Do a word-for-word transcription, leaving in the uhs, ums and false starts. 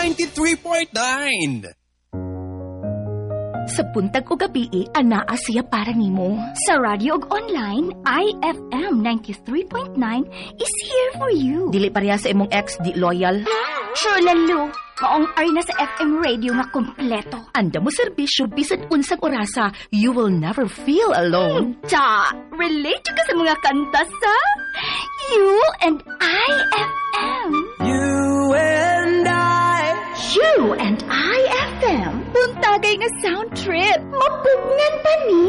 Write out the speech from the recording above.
ninety-three point nine. Sa buntag o gabi, anaa siya para nimo. Sa radio ug online, I F M ninety-three point nine is here for you. Dili pareha sa imong ex, di loyal. Sure, lalo. Maong ay na sa F M radio nga kompleto. Anda mo serbisyo bisan unsang orasa, you will never feel alone. Ta, relate ka sa mga kanta sa You and I F M. You and I. You and I F M. Buntagay nga sound trip. Mapugngan pa ni.